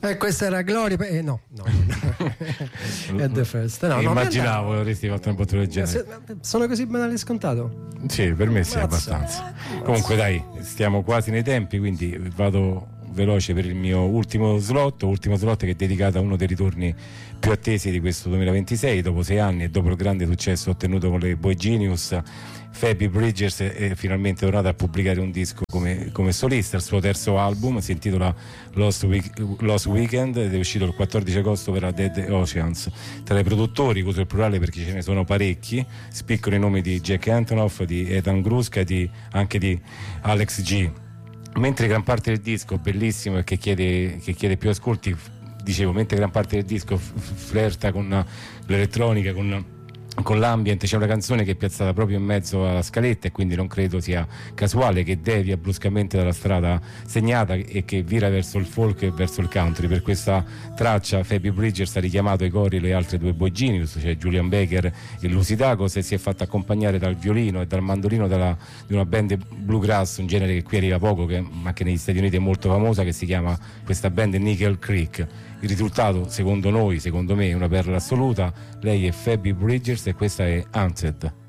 Questa era Glory. No. At the First. No, immaginavo avresti fatto un bottone del genere. Sono così banale e scontato? Sì, per me sì, abbastanza. Comunque dai, stiamo quasi nei tempi, quindi vado veloce per il mio ultimo slot che è dedicato a uno dei ritorni più attesi di questo 2026. Dopo 6 anni e dopo il grande successo ottenuto con le Boy Genius, Phoebe Bridgers è finalmente tornata a pubblicare un disco come solista. Il suo terzo album si intitola Lost Weekend ed è uscito il 14 agosto per la Dead Oceans. Tra i produttori, uso il plurale perché ce ne sono parecchi, spiccano i nomi di Jack Antonoff, di Ethan Gruska e anche di Alex G. Mentre gran parte del disco, bellissimo e che chiede più ascolti, dicevo, mentre gran parte del disco flirta con l'elettronica, con l'ambient, c'è una canzone che è piazzata proprio in mezzo alla scaletta e quindi non credo sia casuale che devia bruscamente dalla strada segnata e che vira verso il folk e verso il country. Per questa traccia Phoebe Bridgers ha richiamato ai cori le altre due Boy Genius, cioè Julian Baker e Lucy Dacus, e si è fatta accompagnare dal violino e dal mandolino di una band bluegrass, un genere che qui arriva poco, ma che negli Stati Uniti è molto famosa, che si chiama questa band Nickel Creek. Il risultato, secondo me, è una perla assoluta. Lei è Phoebe Bridgers e questa è Hunted.